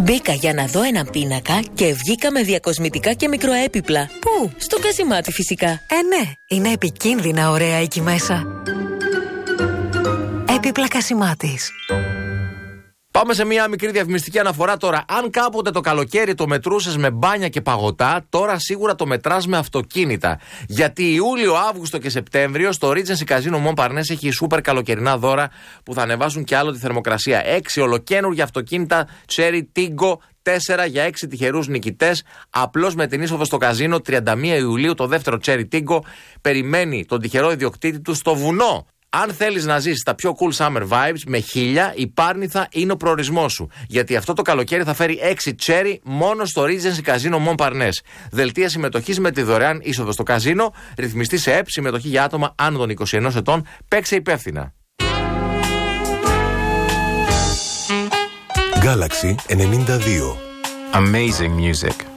Μπήκα για να δω έναν πίνακα και βγήκα με διακοσμητικά και μικροέπιπλα. Πού? Στο Κασιμάτι φυσικά. Ναι, είναι επικίνδυνα ωραία εκεί μέσα. Έπιπλα Κασιμάτης. Πάμε σε μια μικρή διαφημιστική αναφορά τώρα. Αν κάποτε το καλοκαίρι το μετρούσες με μπάνια και παγωτά, τώρα σίγουρα το μετράς με αυτοκίνητα. Γιατί Ιούλιο, Αύγουστο και Σεπτέμβριο στο Regency Casino Montparnasse έχει σούπερ καλοκαιρινά δώρα που θα ανεβάσουν κι άλλο τη θερμοκρασία. 6 ολοκαίνουργια αυτοκίνητα Cherry Tiggo, 4 για 6 τυχερούς νικητές. Απλώς με την είσοδο στο καζίνο 31 Ιουλίου το δεύτερο Cherry Tiggo περιμένει τον τυχερό ιδιοκτήτη του στο βουνό. Αν θέλεις να ζήσεις τα πιο cool summer vibes, με 1000 η Πάρνηθα είναι ο προορισμός σου. Γιατί αυτό το καλοκαίρι θα φέρει 6 cherry μόνο στο Regency Casino Montparnasse. Δελτία συμμετοχής με τη δωρεάν είσοδο στο καζίνο, ρυθμιστή σε ΕΠ, συμμετοχή για άτομα άνω των 21 ετών. Παίξε υπεύθυνα. Galaxy 92. Amazing music.